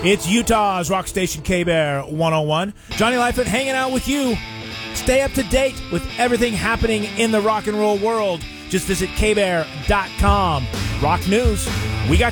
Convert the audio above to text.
It's Utah's rock station K-Bear 101. Johnny Lightfoot hanging out with you. Stay up to date with everything happening in the rock and roll world. Just visit kbear.com. Rock news, we got